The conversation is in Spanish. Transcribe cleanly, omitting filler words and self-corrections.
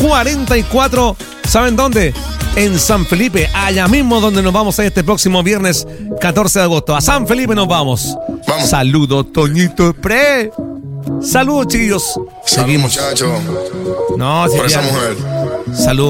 44. ¿Saben dónde? En San Felipe, allá mismo donde nos vamos a ir este próximo viernes 14 de agosto. A San Felipe nos vamos. Saludos, Toñito Pre. Saludos, chicos. Saludos, muchachos. No, por esa mujer. Saludos.